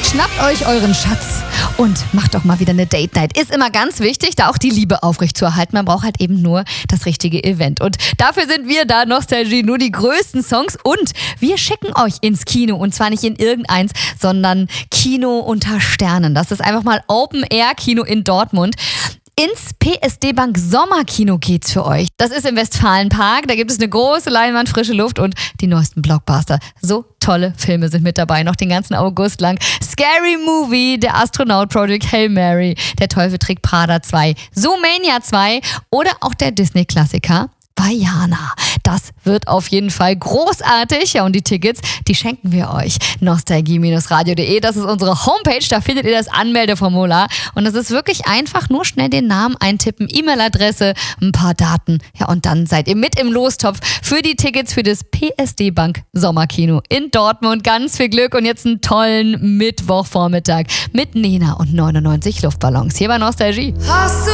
Schnappt euch euren Schatz und macht doch mal wieder eine Date Night. Ist immer ganz wichtig, da auch die Liebe aufrechtzuerhalten. Man braucht halt eben nur das richtige Event. Und dafür sind wir da, Nostalgie, nur die größten Songs. Und wir schicken euch ins Kino. Und zwar nicht in irgendeins, sondern Kino unter Sternen. Das ist einfach mal Open-Air-Kino in Dortmund. Ins PSD Bank Sommerkino geht's für euch. Das ist im Westfalenpark. Da gibt es eine große Leinwand, frische Luft und die neuesten Blockbuster. So tolle Filme sind mit dabei, noch den ganzen August lang. Scary Movie, der Astronaut Project Hail Mary, der Teufel trägt Prada 2, Zoomania 2 oder auch der Disney-Klassiker Vaiana. Das wird auf jeden Fall großartig. Ja, und die Tickets, die schenken wir euch. Nostalgie-radio.de, das ist unsere Homepage. Da findet ihr das Anmeldeformular. Und das ist wirklich einfach, nur schnell den Namen eintippen, E-Mail-Adresse, ein paar Daten. Ja, und dann seid ihr mit im Lostopf für die Tickets für das PSD Bank Sommerkino in Dortmund. Ganz viel Glück und jetzt einen tollen Mittwochvormittag mit Nena und 99 Luftballons. Hier bei Nostalgie.